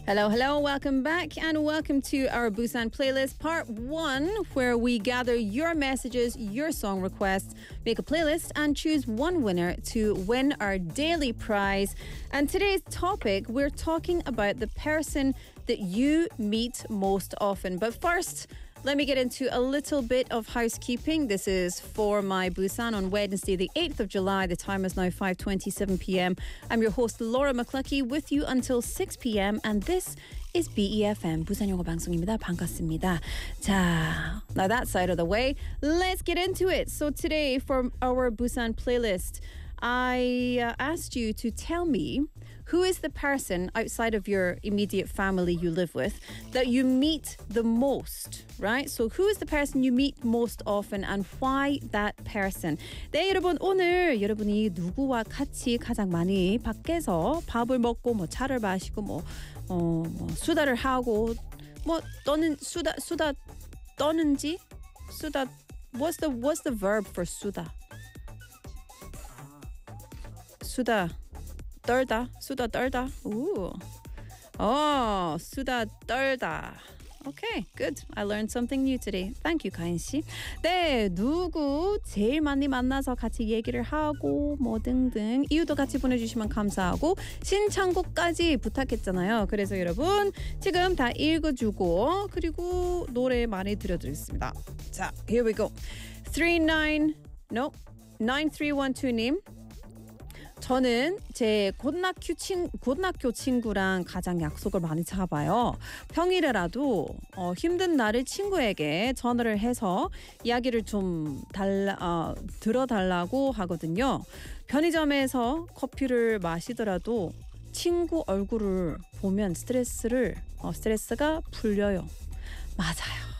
Hello, welcome back and welcome to our Busan playlist part 1 where we gather your messages, your song requests, make a playlist and choose one winner to win our daily prize. And today's topic, we're talking about the person that you meet most often. But first, let me get into a little bit of housekeeping. This is for my Busan on Wednesday, the 8th of July. The time is now 5:27 p.m. I'm your host, Laura McCluckey, with you until 6 p.m. And this is BEFM, 부산 영어 방송입니다. 반갑습니다. 자, now that side of the way, let's get into it. So today, for our Busan playlist, I asked you to tell me who is the person outside of your immediate family you live with that you meet the most, right? So who is the person you meet most often and why that person? 네, 여러분, 오늘 여러분이 누구와 같이 가장 많이 밖에서 밥을 먹고 뭐 차를 마시고 뭐 수다를 하고 뭐 떠는 수다 떠는지 수다 what's the verb for 수다? 수다 떨다. Ooh. Oh, 수다 떨다. Okay, good. I learned something new today. Thank you, 가인 씨. 네, 누구 제일 많이 만나서 같이 얘기를 하고 뭐 등등 이유도 같이 보내주시면 감사하고 신청곡까지 부탁했잖아요. 그래서 여러분 지금 다 읽어주고 그리고 노래 많이 들려드리겠습니다. 자, here we go. 9312님. 저는 제 고등학교 친구랑 가장 약속을 많이 잡아요. 평일에라도 힘든 날을 친구에게 전화를 해서 이야기를 좀 들어달라고 하거든요. 편의점에서 커피를 마시더라도 친구 얼굴을 보면 스트레스가 풀려요. 맞아요.